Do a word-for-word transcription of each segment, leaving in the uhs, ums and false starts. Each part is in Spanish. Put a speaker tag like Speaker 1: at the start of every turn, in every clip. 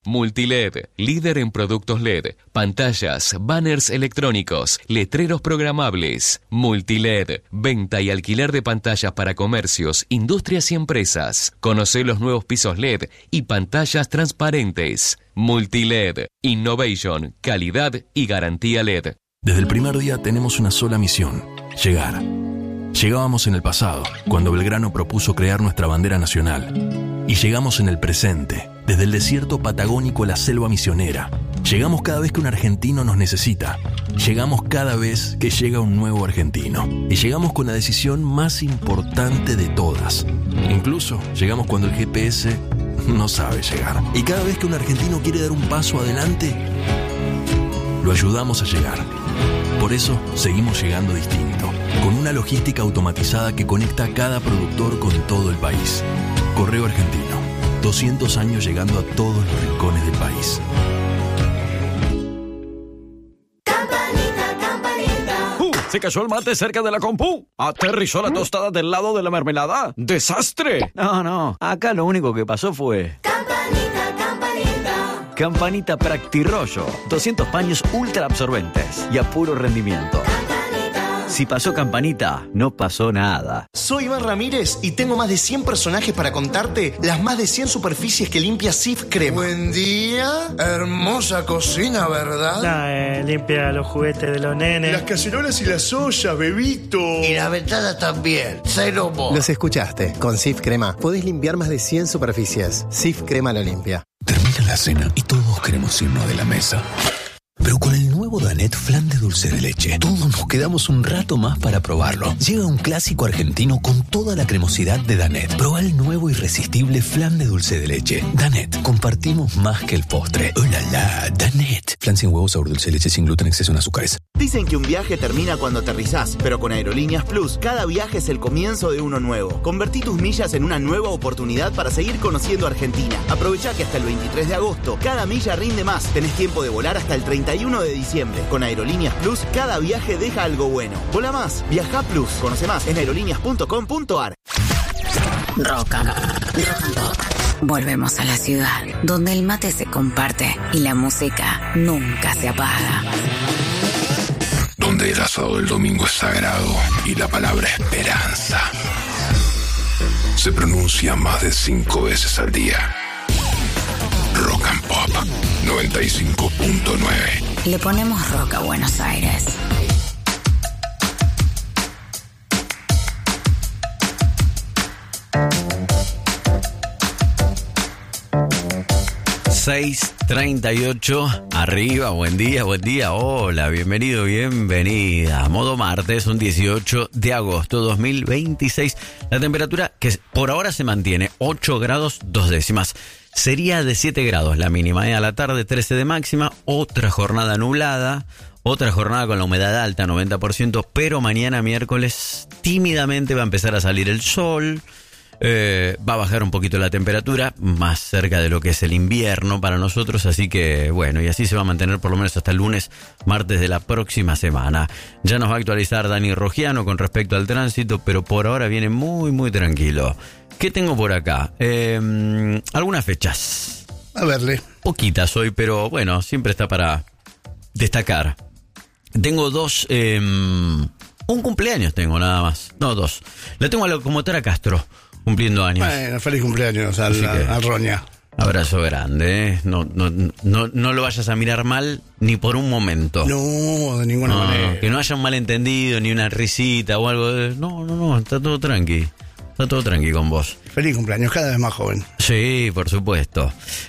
Speaker 1: Multiled, líder en productos L E D, pantallas, banners electrónicos, letreros programables. Multiled, venta y alquiler de pantallas para comercios, industrias y empresas. Conoce los nuevos pisos L E D y pantallas transparentes. Multiled, innovation, calidad y garantía L E D.
Speaker 2: Desde el primer día tenemos una sola misión: llegar. Llegábamos en el pasado, cuando Belgrano propuso crear nuestra bandera nacional. Y llegamos en el presente, desde el desierto patagónico a la selva misionera. Llegamos cada vez que un argentino nos necesita. Llegamos cada vez que llega un nuevo argentino. Y llegamos con la decisión más importante de todas. Incluso llegamos cuando el G P S no sabe llegar. Y cada vez que un argentino quiere dar un paso adelante, lo ayudamos a llegar. Por eso seguimos llegando distinto, con una logística automatizada que conecta a cada productor con todo el país. Correo Argentino, doscientos años llegando a todos los rincones del país.
Speaker 3: Campanita, campanita.
Speaker 4: Uh, se cayó el mate cerca de la compu. Aterrizó la tostada del lado de la mermelada. ¡Desastre!
Speaker 5: No, no, acá lo único que pasó fue...
Speaker 3: Campanita, campanita.
Speaker 5: Campanita Practirollo, doscientos paños ultra absorbentes y a puro rendimiento. Si pasó Campanita, no pasó nada.
Speaker 6: Soy Iván Ramírez y tengo más de cien personajes para contarte las más de cien superficies que limpia Cif Crema.
Speaker 7: Buen día, hermosa cocina, ¿verdad?
Speaker 8: Nah, eh, limpia los juguetes de los nenes.
Speaker 7: Las cacerolas y las ollas, bebito.
Speaker 9: Y la ventana también, cero mo.
Speaker 10: Los escuchaste, con Cif Crema podés limpiar más de cien superficies. Cif Crema lo limpia.
Speaker 11: Termina la cena y todos queremos irnos de la mesa. Pero con el nuevo Danet Flan de dulce de leche, todos nos quedamos un rato más para probarlo. Llega un clásico argentino con toda la cremosidad de Danet. Probá el nuevo irresistible flan de dulce de leche. Danet, compartimos más que el postre. ¡Oh, la, la! Danet. Flan sin huevos, sabor dulce de leche, sin gluten, exceso en azúcares.
Speaker 12: Dicen que un viaje termina cuando aterrizás, pero con Aerolíneas Plus, cada viaje es el comienzo de uno nuevo. Convertí tus millas en una nueva oportunidad para seguir conociendo Argentina. Aprovechá que hasta el veintitrés de agosto, cada milla rinde más. Tenés tiempo de volar hasta el treinta y uno de diciembre. Con Aerolíneas Plus, cada viaje deja algo bueno. Vola más, viaja Plus. Conoce más en aerolíneas punto com punto a r.
Speaker 13: Rock and, rock and pop. Volvemos a la ciudad, donde el mate se comparte y la música nunca se apaga.
Speaker 11: Donde el asado del domingo es sagrado y la palabra esperanza se pronuncia más de cinco veces al día. Rock and Pop noventa y cinco punto nueve.
Speaker 13: Le ponemos rock a Buenos Aires.
Speaker 5: seis treinta y ocho, arriba, buen día, buen día, hola, bienvenido, bienvenida. Modo martes, un dieciocho de agosto dos mil veintiséis. La temperatura que por ahora se mantiene, ocho grados dos décimas. Sería de siete grados la mínima, ¿eh? A la tarde trece de máxima, otra jornada nublada, otra jornada con la humedad alta, noventa por ciento, pero mañana miércoles tímidamente va a empezar a salir el sol. Eh, va a bajar un poquito la temperatura, más cerca de lo que es el invierno para nosotros, así que bueno, y así se va a mantener por lo menos hasta el lunes, martes de la próxima semana. Ya nos va a actualizar Dani Rogiano con respecto al tránsito, pero por ahora viene muy muy tranquilo. ¿Qué tengo por acá? Eh, algunas fechas.
Speaker 7: A verle.
Speaker 5: Poquitas hoy, pero bueno, siempre está para destacar. Tengo dos... Eh, un cumpleaños tengo nada más. No, dos. La tengo a la locomotora Castro, cumpliendo años.
Speaker 7: Bueno, feliz cumpleaños al, que, al Roña.
Speaker 5: Abrazo grande, ¿eh? No, no, no, no lo vayas a mirar mal ni por un momento.
Speaker 7: No, de ninguna no, manera.
Speaker 5: Que no haya un malentendido, ni una risita o algo. De... No, no, no, está todo tranqui. Está todo tranqui con vos.
Speaker 7: Feliz cumpleaños, cada vez más joven.
Speaker 5: Sí, por supuesto.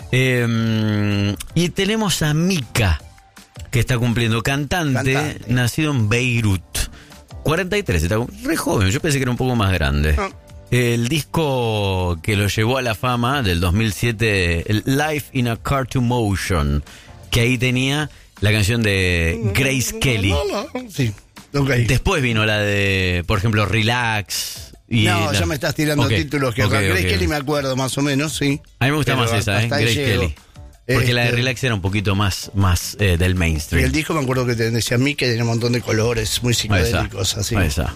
Speaker 5: Eh, y tenemos a Mika, que está cumpliendo, cantante, cantante, nacido en Beirut. cuarenta y tres, está re joven, yo pensé que era un poco más grande. No. El disco que lo llevó a la fama del dos mil siete, el Life in a Cartoon Motion, que ahí tenía la canción de Grace Kelly.
Speaker 7: No, no, no. Sí, okay.
Speaker 5: Después vino la de, por ejemplo, Relax. Y
Speaker 7: no,
Speaker 5: la...
Speaker 7: ya me estás tirando
Speaker 5: okay.
Speaker 7: títulos que
Speaker 5: okay,
Speaker 7: Grace
Speaker 5: okay.
Speaker 7: Kelly me acuerdo más o menos, sí.
Speaker 5: A mí me gusta Pero más esa, ¿eh? Grace llego. Kelly. Porque este... la de Relax era un poquito más, más eh, del mainstream.
Speaker 7: Y el disco me acuerdo que decía a mí que tenía un montón de colores muy psicodélicos, así.
Speaker 5: Esa.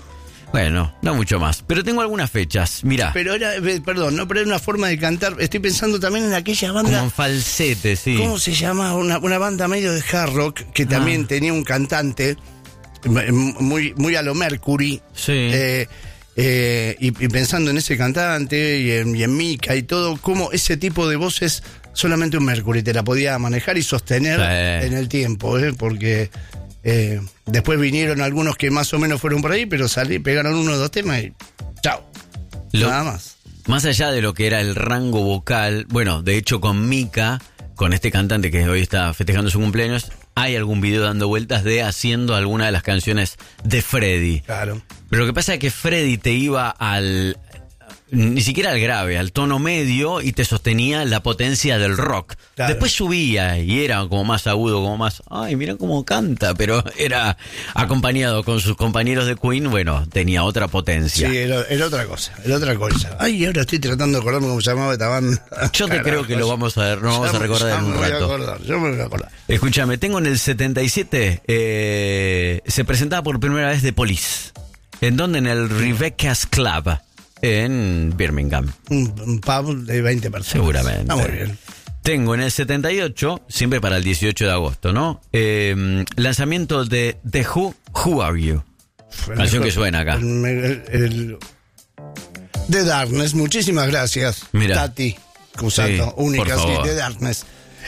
Speaker 5: Bueno, no mucho más. Pero tengo algunas fechas, mirá.
Speaker 14: Pero era, eh, perdón, no, pero era una forma de cantar. Estoy pensando también en aquella banda.
Speaker 5: Como en falsete, sí.
Speaker 14: ¿Cómo se llama? Una, una banda medio de hard rock que también ah. tenía un cantante muy, muy a lo Mercury.
Speaker 5: Sí.
Speaker 14: Eh, eh, y, y pensando en ese cantante y en, y en Mika y todo, cómo ese tipo de voces solamente un Mercury te la podía manejar y sostener sí. en el tiempo, ¿eh? Porque eh, después vinieron algunos que más o menos fueron por ahí, pero salí, pegaron uno o dos temas y chao. Lo, nada más.
Speaker 5: Más allá de lo que era el rango vocal, bueno, de hecho con Mika, con este cantante que hoy está festejando su cumpleaños, hay algún video dando vueltas de haciendo alguna de las canciones de Freddy.
Speaker 14: Claro.
Speaker 5: Pero lo que pasa es que Freddy te iba al... ni siquiera al grave, al tono medio y te sostenía la potencia del rock. Claro. Después subía y era como más agudo, como más, ay, mira cómo canta, pero era acompañado con sus compañeros de Queen, bueno, tenía otra potencia.
Speaker 14: Sí, era, era otra cosa, era otra cosa. Ay, ahora estoy tratando de acordarme cómo se llamaba esta banda.
Speaker 5: Yo te Carajo, creo que lo vamos a ver, no vamos a recordar en un rato.
Speaker 14: Acordar, yo me voy a acordar.
Speaker 5: Escúchame, tengo en el setenta y siete, eh, se presentaba por primera vez The Police. ¿En dónde? En el Rebecca's Club. En Birmingham.
Speaker 14: Un, un pub de veinte personas.
Speaker 5: Seguramente.
Speaker 14: Está muy bien.
Speaker 5: Tengo en el setenta y ocho, siempre para el dieciocho de agosto, ¿no? Eh, lanzamiento de The Who, Who Are You? El canción mejor, que suena acá.
Speaker 14: El, el, el, The Darkness, muchísimas gracias.
Speaker 5: Mira.
Speaker 14: Tati Cusato, sí, única, sí, The Darkness.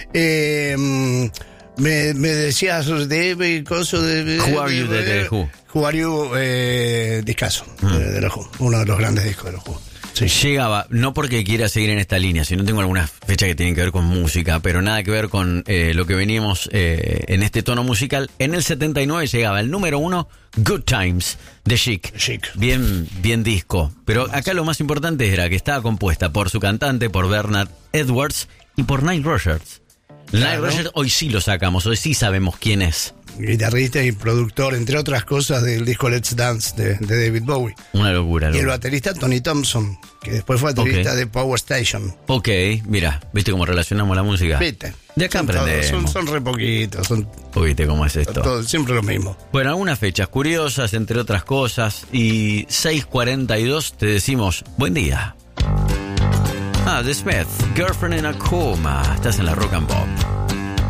Speaker 14: Eh, me, me decías de coso de...
Speaker 5: Who Are You de The Who.
Speaker 14: Who Are You, eh, discazo mm. de, de los Who, uno de los grandes discos de los Who. Sí.
Speaker 5: Llegaba, no porque quiera seguir en esta línea, sino tengo algunas fechas que tienen que ver con música, pero nada que ver con eh, lo que veníamos eh, en este tono musical. En el setenta y nueve llegaba el número uno, Good Times, de Chic.
Speaker 14: Chic.
Speaker 5: Bien, bien disco. Pero acá lo más importante era que estaba compuesta por su cantante, por Bernard Edwards y por Nile Rodgers. Nile claro. Rodgers hoy sí lo sacamos, hoy sí sabemos quién es.
Speaker 14: Guitarrista y productor, entre otras cosas, del disco Let's Dance de, de David Bowie.
Speaker 5: Una locura, locura.
Speaker 14: Y el baterista Tony Thompson, que después fue baterista okay. de Power Station.
Speaker 5: Ok, mira, ¿viste cómo relacionamos la música?
Speaker 14: Viste.
Speaker 5: De acá aprendemos.
Speaker 14: Son, son re poquitos. Son,
Speaker 5: ¿Viste cómo es esto?
Speaker 14: Todo, siempre lo mismo.
Speaker 5: Bueno, algunas fechas curiosas, entre otras cosas. Y seis cuarenta y dos te decimos, buen día. Ah, The Smith, Girlfriend in a Coma. Estás en la Rock and Pop.